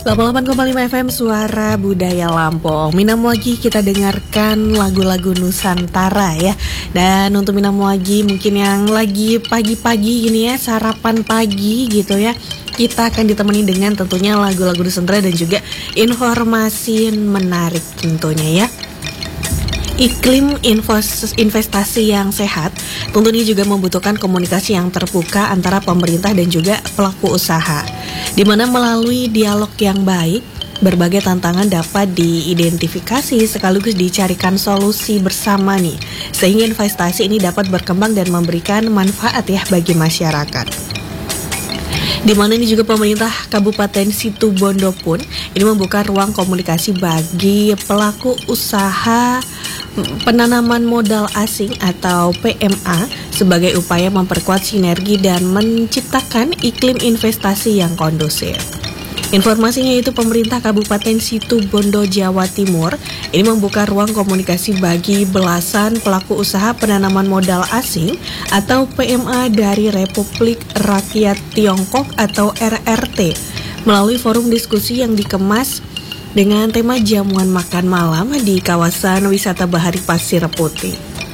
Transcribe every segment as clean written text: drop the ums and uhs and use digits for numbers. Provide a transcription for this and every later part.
88,5 FM Suara Budaya Lampung. Minam lagi kita dengarkan lagu-lagu Nusantara ya. Dan untuk minam lagi mungkin yang lagi pagi-pagi gini ya, sarapan pagi gitu ya, kita akan ditemani dengan tentunya lagu-lagu Nusantara dan juga informasi menarik tentunya ya. Iklim investasi yang sehat tentunya juga membutuhkan komunikasi yang terbuka antara pemerintah dan juga pelaku usaha, di mana melalui dialog yang baik, berbagai tantangan dapat diidentifikasi sekaligus dicarikan solusi bersama nih, sehingga investasi ini dapat berkembang dan memberikan manfaat ya bagi masyarakat. Di mana ini juga pemerintah Kabupaten Situbondo pun ini membuka ruang komunikasi bagi pelaku usaha penanaman modal asing atau PMA sebagai upaya memperkuat sinergi dan menciptakan iklim investasi yang kondusif. Informasinya itu pemerintah Kabupaten Situbondo, Jawa Timur ini membuka ruang komunikasi bagi belasan pelaku usaha penanaman modal asing atau PMA dari Republik Rakyat Tiongkok atau RRT melalui forum diskusi yang dikemas dengan tema jamuan makan malam di kawasan wisata Bahari Pasir Putih.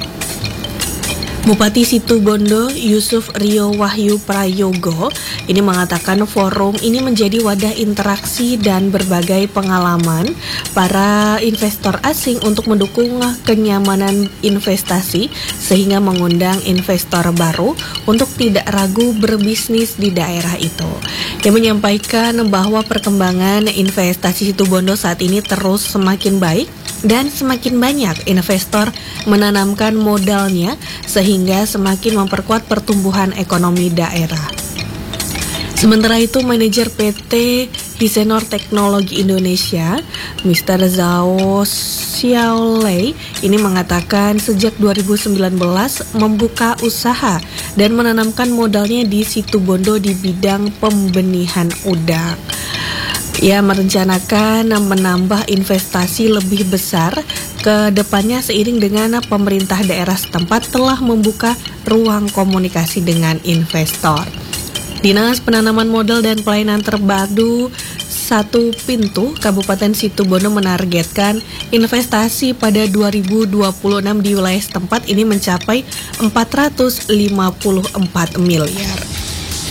Bupati Situbondo Yusuf Rio Wahyu Prayogo ini mengatakan forum ini menjadi wadah interaksi dan berbagai pengalaman para investor asing untuk mendukung kenyamanan investasi sehingga mengundang investor baru untuk tidak ragu berbisnis di daerah itu. Dia menyampaikan bahwa perkembangan investasi Situbondo saat ini terus semakin baik dan semakin banyak investor menanamkan modalnya sehingga semakin memperkuat pertumbuhan ekonomi daerah. Sementara itu, manajer PT Hisenor Teknologi Indonesia, Mr. Zhao Xiaolei, ini mengatakan sejak 2019 membuka usaha dan menanamkan modalnya di Situbondo di bidang pembenihan udang. Ia merencanakan menambah investasi lebih besar ke depannya seiring dengan pemerintah daerah setempat telah membuka ruang komunikasi dengan investor. Dinas Penanaman Modal dan Pelayanan Terpadu Satu Pintu Kabupaten Situbondo menargetkan investasi pada 2026 di wilayah setempat ini mencapai 454 miliar.